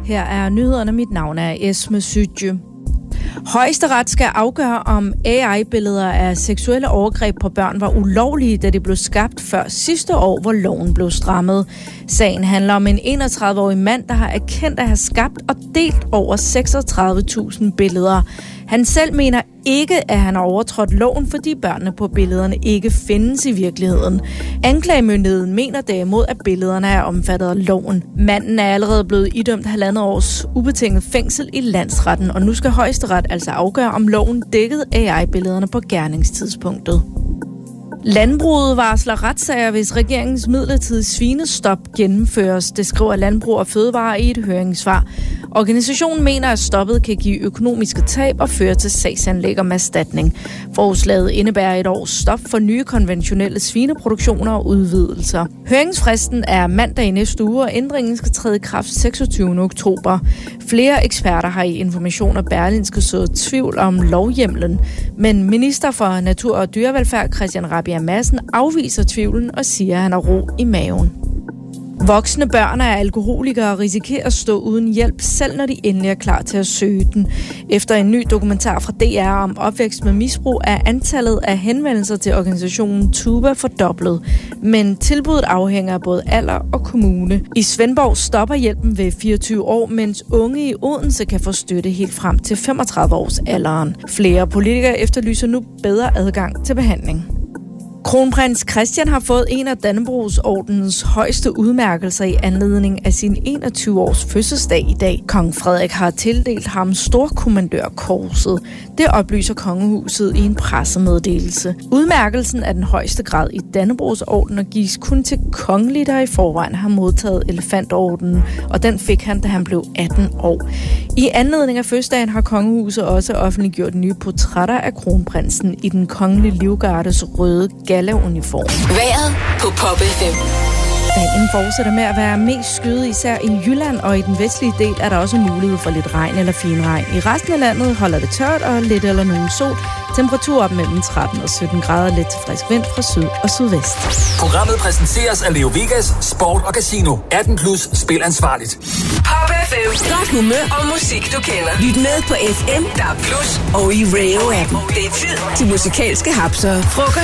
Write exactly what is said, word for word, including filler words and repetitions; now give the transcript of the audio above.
Her er nyhederne. Mit navn er Esme Sytje. Højesteret skal afgøre, om A I-billeder af seksuelle overgreb på børn var ulovlige, da det blev skabt før sidste år, hvor loven blev strammet. Sagen handler om en enogtredive-årig mand, der har erkendt at have skabt og delt over seksogtredive tusind billeder. Han selv mener ikke, at han har overtrådt loven, fordi børnene på billederne ikke findes i virkeligheden. Anklagemyndigheden mener derimod, at billederne er omfattet af loven. Manden er allerede blevet idømt halvandet års ubetinget fængsel i landsretten, og nu skal Højesteret altså afgøre, om loven dækkede A I-billederne på gerningstidspunktet. Landbruget varsler retssager, hvis regeringens midlertidige svinestop gennemføres. Det skriver Landbrug og Fødevare i et høringssvar. Organisationen mener, at stoppet kan give økonomiske tab og føre til sagsanlæg om erstatning. Forslaget indebærer et års stop for nye konventionelle svineproduktioner og udvidelser. Høringsfristen er mandag i næste uge, og ændringen skal træde i kraft seksogtyvende oktober. Flere eksperter har i Information og Berlingske sået tvivl om lovhjemlen, men minister for Natur og Dyrevelfærd Christian Rabjerg Madsen afviser tvivlen og siger, at han har ro i maven. Voksne børn af alkoholikere risikerer at stå uden hjælp, selv når de endelig er klar til at søge den. Efter en ny dokumentar fra D R om opvækst med misbrug er antallet af henvendelser til organisationen Tuba fordoblet. Men tilbuddet afhænger af både alder og kommune. I Svendborg stopper hjælpen ved fireogtyve år, mens unge i Odense kan få støtte helt frem til femogtredive års alderen. Flere politikere efterlyser nu bedre adgang til behandling. Kronprins Christian har fået en af Dannebrogs-ordenens højeste udmærkelser i anledning af sin enogtyve års fødselsdag i dag. Kong Frederik har tildelt ham storkommandørkorset. Det oplyser kongehuset i en pressemeddelelse. Udmærkelsen er den højeste grad i Dannebrogs-orden og gives kun til kongelige, der i forvejen har modtaget elefantordenen, og den fik han, da han blev atten år. I anledning af fødselsdagen har kongehuset også offentliggjort nye portrætter af kronprinsen i den kongelige livgardes røde gallauniform. Vejret på Pop F M. Dagen fortsætter med at være mest skyet, især i Jylland, og i den vestlige del er der også mulighed for lidt regn eller finregn. I resten af landet holder det tørt og lidt eller nogen sol. Temperatur op mellem tretten og sytten grader, lidt til frisk vind fra syd og sydvest. Programmet præsenteres af Leo Vegas, Sport og Casino. atten plus, spil ansvarligt. Pop F M. Godt humør og musik, du kender. Lyt med på F M, D A B plus og i Radio appen. Det er tid til musikalske hapser. Frokost